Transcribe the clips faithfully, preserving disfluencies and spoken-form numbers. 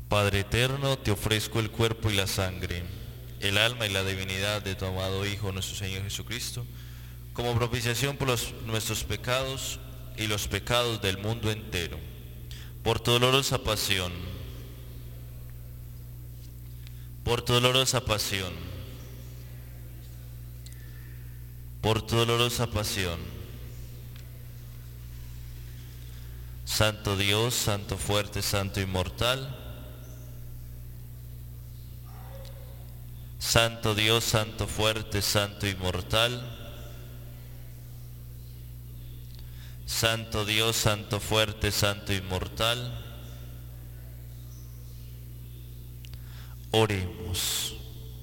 Padre eterno, te ofrezco el cuerpo y la sangre, el alma y la divinidad de tu amado Hijo, nuestro Señor Jesucristo, como propiciación por los, nuestros pecados y los pecados del mundo entero. Por tu dolorosa pasión, por tu dolorosa pasión, por tu dolorosa pasión. Santo Dios, Santo fuerte, Santo inmortal, Santo Dios, Santo fuerte, Santo inmortal, Santo Dios, Santo fuerte, Santo inmortal. Oremos.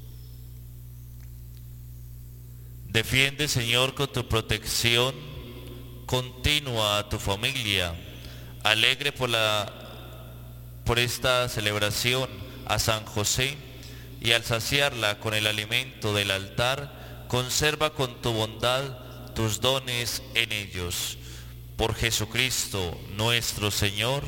Defiende, Señor, con tu protección continua a tu familia, alegre por la por esta celebración a San José, y al saciarla con el alimento del altar, conserva con tu bondad tus dones en ellos. Por Jesucristo nuestro Señor.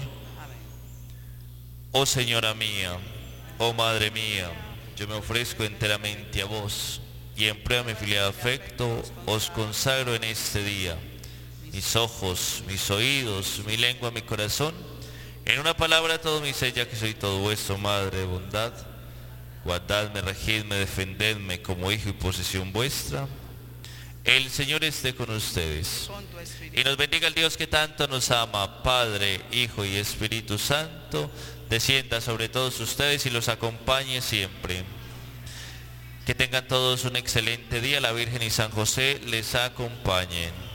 Oh Señora mía, oh Madre mía, yo me ofrezco enteramente a vos, y en prueba de mi filial afecto os consagro en este día mis ojos, mis oídos, mi lengua, mi corazón, en una palabra todo mi ser, ya que soy todo vuestro, Madre de bondad. Guardadme, regidme, defendedme como hijo y posesión vuestra. El Señor esté con ustedes. Y nos bendiga el Dios que tanto nos ama, Padre, Hijo y Espíritu Santo, descienda sobre todos ustedes y los acompañe siempre. Que tengan todos un excelente día. La Virgen y San José les acompañen.